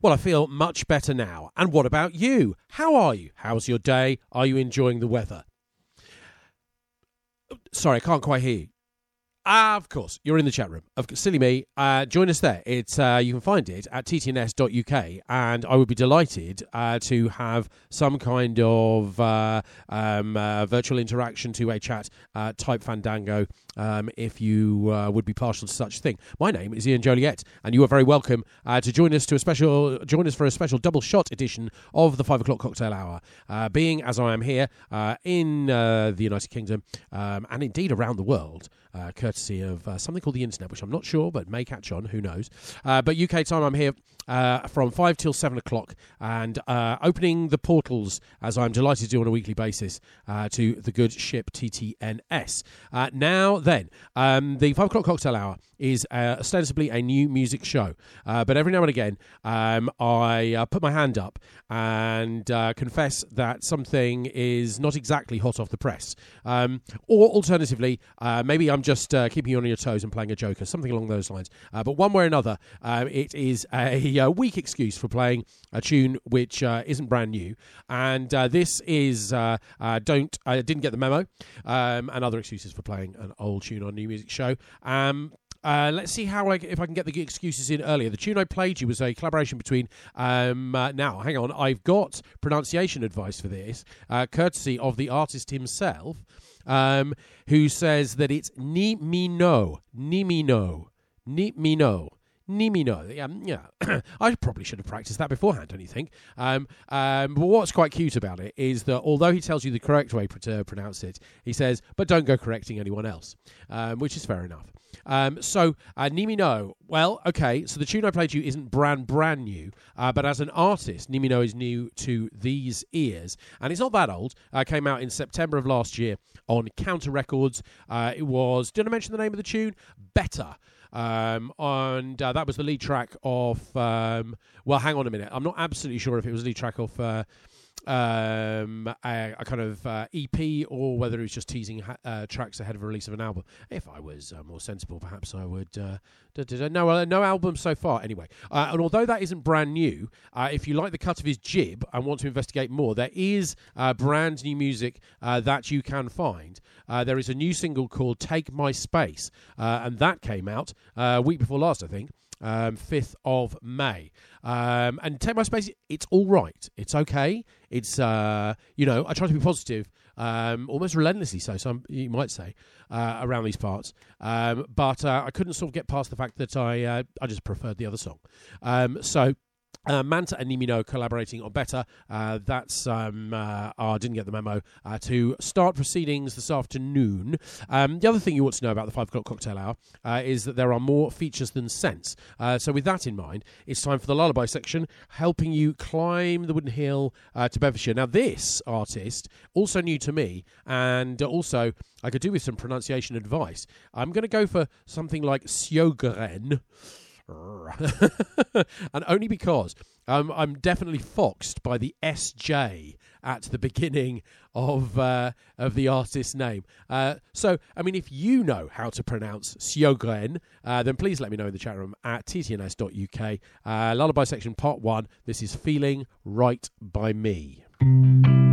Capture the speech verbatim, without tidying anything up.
Well, I feel much better now. And what about you? How are you? How's your day? Are you enjoying the weather? Sorry, I can't quite hear you. Ah, of course, you're in the chat room. Of silly me. Uh, join us there. It's uh, you can find it at t t n s dot u k, and I would be delighted uh, to have some kind of uh, um, uh, virtual interaction, two-way chat, uh, type Fandango, um, if you uh, would be partial to such a thing. My name is Ian Joliet, and you are very welcome uh, to join us to a special join us for a special double shot edition of the five o'clock cocktail hour. Uh, being as I am here uh, in uh, the United Kingdom um, and indeed around the world. Uh, courtesy of uh, something called the internet, which I'm not sure, but may catch on, who knows. Uh, but U K time, I'm here uh, from five till seven o'clock, and uh, opening the portals, as I'm delighted to do on a weekly basis, uh, to the good ship T T N S. Uh, now then, um, the five o'clock cocktail hour is uh, ostensibly a new music show, uh, but every now and again, um, I uh, put my hand up and uh, confess that something is not exactly hot off the press. Um, or alternatively, uh, maybe I'm just uh, keeping you on your toes and playing a joker, something along those lines. Uh, but one way or another, uh, it is a, a weak excuse for playing a tune which uh, isn't brand new. And uh, this is uh, uh, don't I didn't get the memo, um, and other excuses for playing an old tune on a new music show. Um, Uh, let's see how I, if I can get the excuses in earlier. The tune I played you was a collaboration between... Um, uh, now, hang on. I've got pronunciation advice for this, uh, courtesy of the artist himself, um, who says that it's ni mi no, ni mi no, ni mi no. Nimino. Um, yeah, I probably should have practiced that beforehand, don't you think? Um, um, but what's quite cute about it is that although he tells you the correct way to pronounce it, he says, but don't go correcting anyone else, um, which is fair enough. Um, so, uh, Nimino, well, okay, so the tune I played you isn't brand, brand new, uh, but as an artist, Nimino is new to these ears, and it's not that old. Uh, came out in September of last year on Counter Records. Uh, it was, did I mention the name of the tune? Better. Um, and uh, that was the lead track of, um, well, hang on a minute. I'm not absolutely sure if it was the lead track of uh, um, a, a kind of uh, E P or whether it was just teasing ha- uh, tracks ahead of the release of an album. If I was uh, more sensible, perhaps I would... Uh, da, da, da. No, uh, no album so far, anyway. Uh, and although that isn't brand new, uh, if you like the cut of his jib and want to investigate more, there is uh, brand new music uh, that you can find. Uh, there is a new single called Take My Space, uh, and that came out uh, a week before last, I think. Um, fifth of May. Um, and Take My Space, it's all right. It's okay. It's, uh, you know, I try to be positive, um, almost relentlessly so, some you might say, uh, around these parts. Um, but uh, I couldn't sort of get past the fact that I uh, I just preferred the other song. Um, so... Uh, Manta and Nimino collaborating on Better. Uh, that's um, uh, I didn't get the memo uh, to start proceedings this afternoon. Um, the other thing you want to know about the five o'clock cocktail hour uh, is that there are more features than scents. Uh, so with that in mind, it's time for the lullaby section, helping you climb the wooden hill uh, to Bedfordshire. Now this artist, also new to me, and also I could do with some pronunciation advice. I'm going to go for something like Sjogren. And only because um, I'm definitely foxed by the S J at the beginning of uh, of the artist's name. Uh, so, I mean, if you know how to pronounce Sjogren, uh, then please let me know in the chat room at t t n s dot u k. Uh, Lullaby section part one. This is Feeling Right by Me.